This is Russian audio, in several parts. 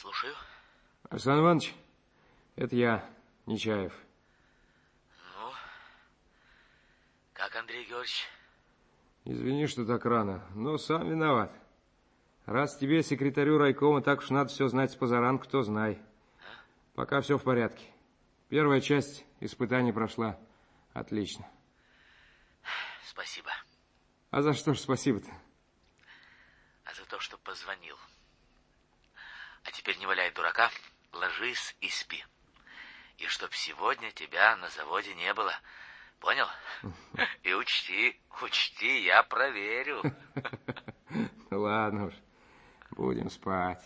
Слушаю. Арсен Иванович, это я, Нечаев. Ну, как, Андрей Георгиевич? Извини, что так рано, но сам виноват. Раз тебе, секретарю райкома, так уж надо все знать с позаранку, то знай. Пока все в порядке. Первая часть испытаний прошла отлично. Спасибо. А за что ж спасибо-то? А за то, что позвонил. А теперь не валяй дурака, ложись и спи. И чтоб сегодня тебя на заводе не было. Понял? И учти, я проверю. Ладно уж, будем спать.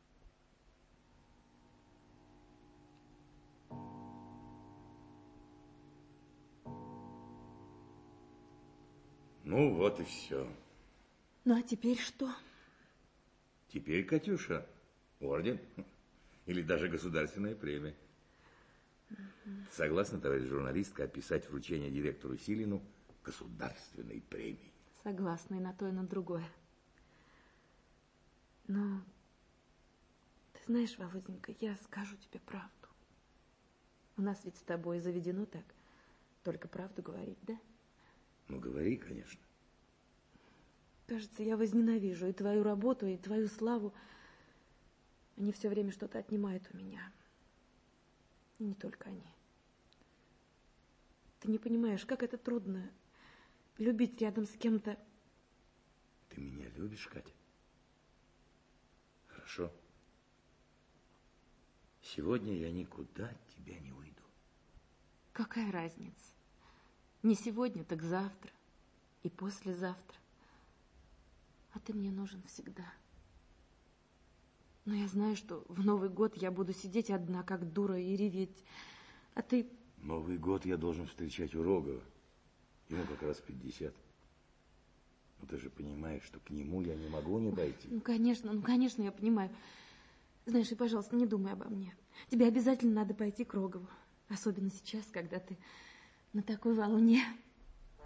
Ну, вот и все. Ну, а теперь что? Теперь, Катюша, орден или даже государственная премия. Согласна, товарищ журналистка, описать вручение директору Силину государственной премии? Согласна и на то, и на другое. Но, ты знаешь, Володенька, я скажу тебе правду. У нас ведь с тобой заведено так, только правду говорить, да? Ну, говори, конечно. Кажется, я возненавижу и твою работу, и твою славу. Они все время что-то отнимают у меня. И не только они. Ты не понимаешь, как это трудно любить рядом с кем-то. Ты меня любишь, Катя? Хорошо. Сегодня я никуда от тебя не уйду. Какая разница? Не сегодня, так завтра. И послезавтра. А ты мне нужен всегда. Но я знаю, что в Новый год я буду сидеть одна, как дура, и реветь. А ты... Новый год я должен встречать у Рогова. Ему как раз 50. Но ты же понимаешь, что к нему я не могу не пойти. Ну, конечно, я понимаю. Знаешь, и, пожалуйста, не думай обо мне. Тебе обязательно надо пойти к Рогову. Особенно сейчас, когда ты на такой волне.